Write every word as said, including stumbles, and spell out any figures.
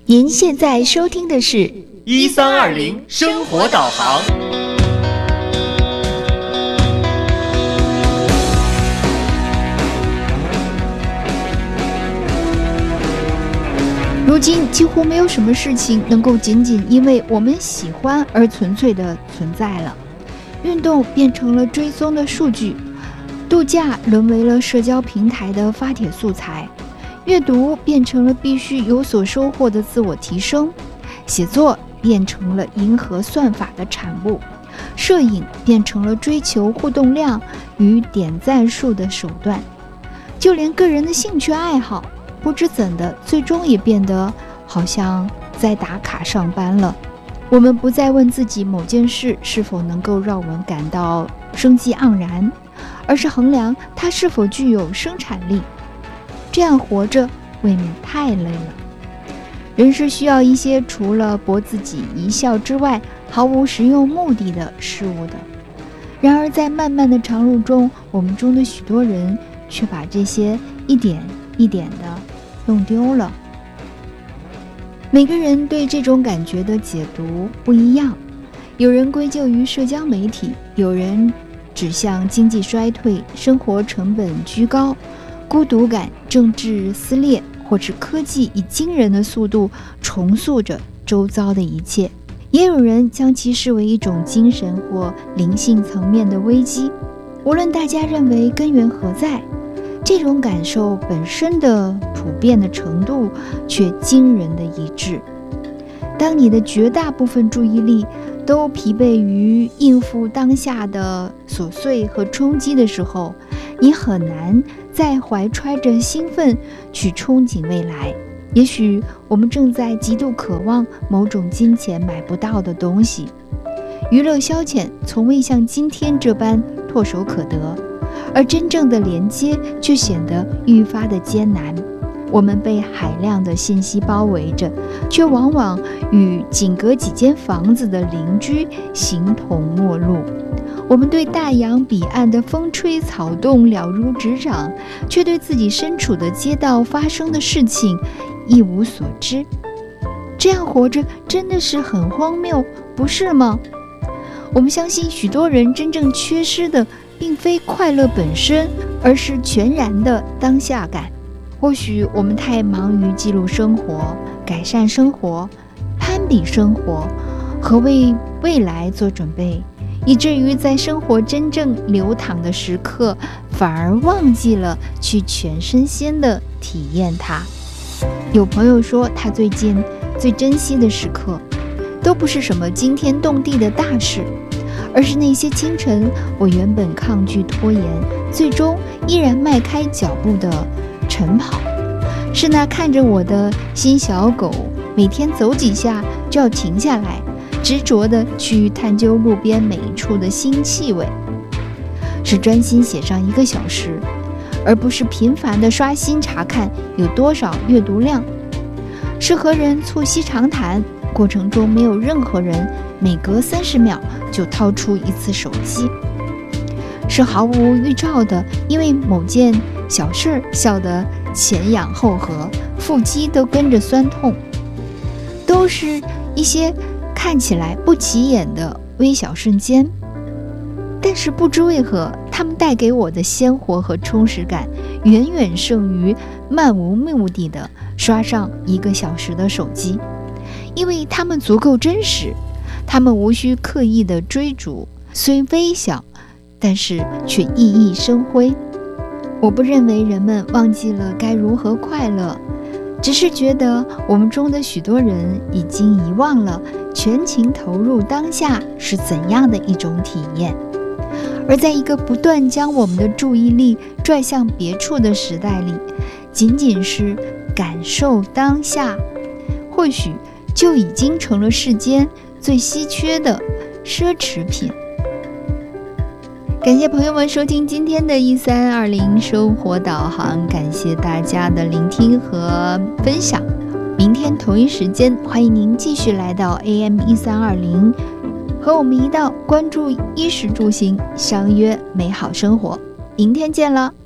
您现在收听的是一三二零生活导航。 如今几乎没有什么事情能够仅仅因为我们喜欢而纯粹的存在了。运动变成了追踪的数据，度假沦为了社交平台的发帖素材，阅读变成了必须有所收获的自我提升，写作变成了迎合算法的产物，摄影变成了追求互动量与点赞数的手段，就连个人的兴趣爱好不知怎的最终也变得好像在打卡上班了。我们不再问自己某件事是否能够让我们感到生机盎然，而是衡量它是否具有生产力。这样活着未免太累了。人是需要一些除了博自己一笑之外毫无实用目的的事物的。然而在漫漫的长路中，我们中的许多人却把这些一点一点的弄丢了。每个人对这种感觉的解读不一样，有人归咎于社交媒体，有人指向经济衰退、生活成本居高、孤独感、政治撕裂，或是科技以惊人的速度重塑着周遭的一切。也有人将其视为一种精神或灵性层面的危机。无论大家认为根源何在，这种感受本身的普遍的程度却惊人的一致。当你的绝大部分注意力都疲惫于应付当下的琐碎和冲击的时候，你很难再怀揣着兴奋去憧憬未来。也许我们正在极度渴望某种金钱买不到的东西，娱乐消遣从未像今天这般唾手可得，而真正的连接却显得愈发的艰难。我们被海量的信息包围着，却往往与仅隔几间房子的邻居形同陌路。我们对大洋彼岸的风吹草动了如指掌，却对自己身处的街道发生的事情一无所知。这样活着真的是很荒谬，不是吗？我们相信许多人真正缺失的并非快乐本身，而是全然的当下感。或许我们太忙于记录生活、改善生活、攀比生活和为未来做准备，以至于在生活真正流淌的时刻，反而忘记了去全身心的体验它。有朋友说，他最近最珍惜的时刻，都不是什么惊天动地的大事，而是那些清晨我原本抗拒拖延，最终依然迈开脚步的晨跑，是那看着我的新小狗每天走几下就要停下来，执着地去探究路边每一处的新气味，是专心写上一个小时，而不是频繁地刷新查看有多少阅读量，是和人促膝长谈，过程中没有任何人每隔三十秒就掏出一次手机，是毫无预兆的因为某件小事笑得前仰后合，腹肌都跟着酸痛，都是一些看起来不起眼的微小瞬间，但是不知为何，它们带给我的鲜活和充实感远远胜于漫无目的的刷上一个小时的手机，因为它们足够真实，它们无需刻意的追逐，虽微小，但是却熠熠生辉。我不认为人们忘记了该如何快乐，只是觉得我们中的许多人已经遗忘了全情投入当下是怎样的一种体验。而在一个不断将我们的注意力拽向别处的时代里，仅仅是感受当下，或许就已经成了世间最稀缺的奢侈品。感谢朋友们收听今天的一三二零生活导航，感谢大家的聆听和分享。明天同一时间，欢迎您继续来到 A M 一三二零，和我们一道关注衣食住行，相约美好生活。明天见了。